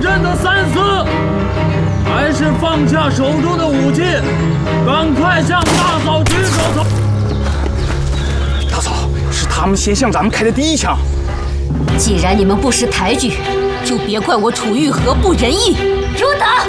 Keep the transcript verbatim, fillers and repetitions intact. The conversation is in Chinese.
真的三思，还是放下手中的武器，赶快向大嫂举手投。 大嫂，是他们先向咱们开的第一枪。 既然你们不识抬举，就别怪我楚玉和不仁义。 如打！